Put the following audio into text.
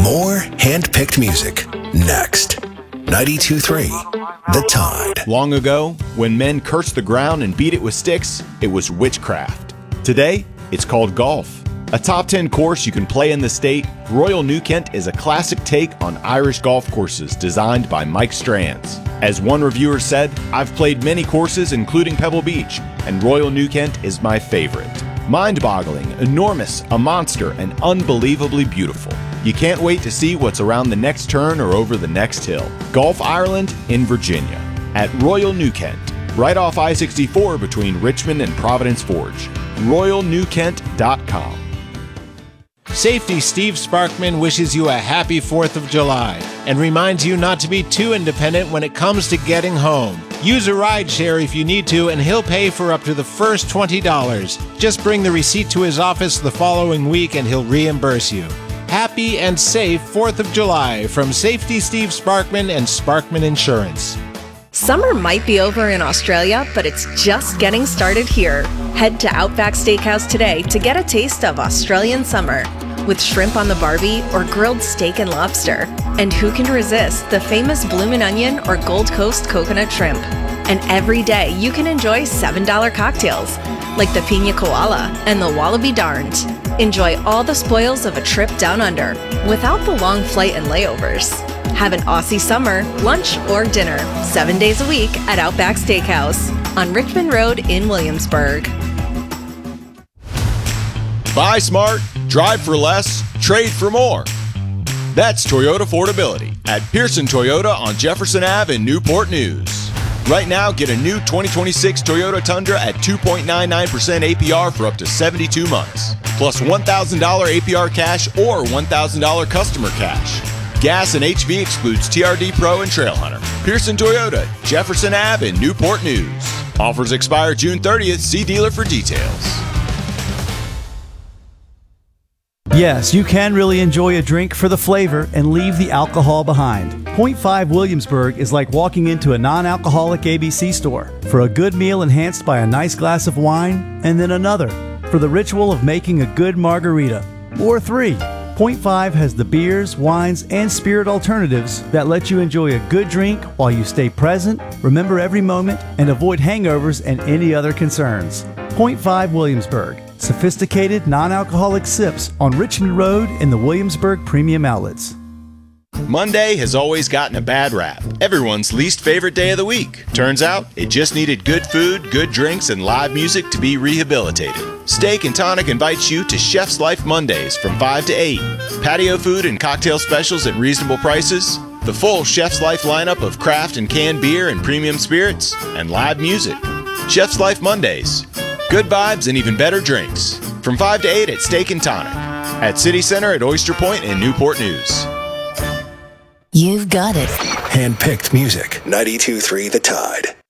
More hand-picked music next. 92.3 The Tide. Long ago, when men cursed the ground and beat it with sticks, it was witchcraft. Today, it's called golf. A top 10 course you can play in the state, Royal New Kent is a classic take on Irish golf courses designed by Mike Strands. As one reviewer said, "I've played many courses, including Pebble Beach, and Royal New Kent is my favorite. Mind-boggling, enormous, a monster, and unbelievably beautiful. You can't wait to see what's around the next turn or over the next hill." Golf Ireland in Virginia at Royal New Kent, right off I-64 between Richmond and Providence Forge. RoyalNewKent.com. Safety Steve Sparkman wishes you a happy 4th of July and reminds you not to be too independent when it comes to getting home. Use a rideshare if you need to, and he'll pay for up to the first $20. Just bring the receipt to his office the following week and he'll reimburse you. Happy and safe 4th of July from Safety Steve Sparkman and Sparkman Insurance. Summer might be over in Australia, but it's just getting started here. Head to Outback Steakhouse today to get a taste of Australian summer with shrimp on the barbie or grilled steak and lobster. And who can resist the famous bloomin' onion or Gold Coast coconut shrimp? And every day you can enjoy $7 cocktails like the Pina Koala and the Wallaby Darned. Enjoy all the spoils of a trip down under without the long flight and layovers. Have an Aussie summer, lunch, or dinner 7 days a week at Outback Steakhouse on Richmond Road in Williamsburg. Buy smart, drive for less, trade for more. That's Toyota affordability at Pearson Toyota on Jefferson Ave in Newport News. Right now, get a new 2026 Toyota Tundra at 2.99% APR for up to 72 months, plus $1,000 APR cash or $1,000 customer cash. Gas and HV excludes TRD Pro and Trailhunter. Pearson Toyota, Jefferson Ave in Newport News. Offers expire June 30th. See dealer for details. Yes, you can really enjoy a drink for the flavor and leave the alcohol behind. Point 5 Williamsburg is like walking into a non-alcoholic ABC store for a good meal enhanced by a nice glass of wine and then another for the ritual of making a good margarita. Or 3. Point 5 has the beers, wines, and spirit alternatives that let you enjoy a good drink while you stay present, remember every moment, and avoid hangovers and any other concerns. Point 5 Williamsburg. Sophisticated, non-alcoholic sips on Richmond Road in the Williamsburg Premium Outlets. Monday has always gotten a bad rap. Everyone's least favorite day of the week. Turns out, it just needed good food, good drinks, and live music to be rehabilitated. Steak and Tonic invites you to Chef's Life Mondays from 5 to 8. Patio food and cocktail specials at reasonable prices. The full Chef's Life lineup of craft and canned beer and premium spirits. And live music. Chef's Life Mondays. Good vibes and even better drinks. From 5 to 8 at Steak and Tonic. At City Center at Oyster Point and Newport News. You've got it. Hand-picked music. 92.3 The Tide.